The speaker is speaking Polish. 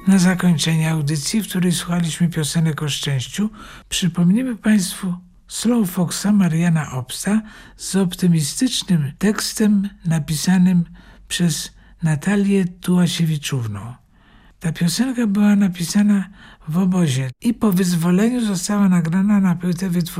Na zakończenie audycji, w której słuchaliśmy piosenek o szczęściu, przypomnimy Państwu Slow Foxa Mariana Obsta z optymistycznym tekstem napisanym przez Natalię Tułasiewiczówną. Ta piosenka była napisana w obozie i po wyzwoleniu została nagrana na płytę wytwórni